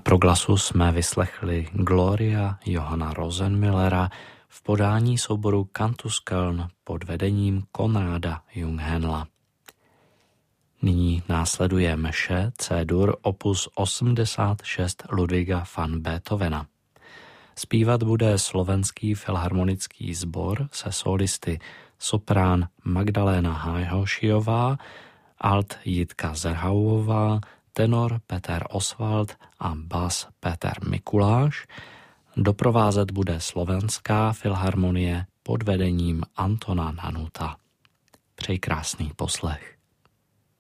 Proglasu jsme vyslechli Gloria Johanna Rosenmüllera v podání souboru Cantus Köln pod vedením Konráda Junghenla. Nyní následuje mše C-dur opus 86 Ludwiga van Beethovena. Zpívat bude Slovenský filharmonický sbor se solisty soprán Magdaléna Hajhošiová, alt Jitka Zerhauová, tenor Peter Oswald a bas Peter Mikuláš. Doprovázet bude Slovenská filharmonie pod vedením Antona Nanuta. Přeji krásný poslech.